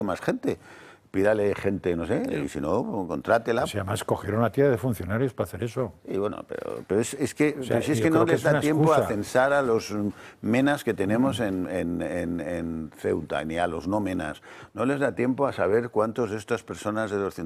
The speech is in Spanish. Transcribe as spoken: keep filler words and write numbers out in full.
más gente. Pídale gente, no sé, y si no, contrátela. O sea, además cogieron una tía de funcionarios para hacer eso. Y bueno, pero, pero es, es que, O sea, pero si es yo que no creo que les es da una tiempo a excusa. censar a los menas que tenemos en, en, en, en Ceuta, ni a los no menas. No les da tiempo a saber cuántos de estas personas de doscientos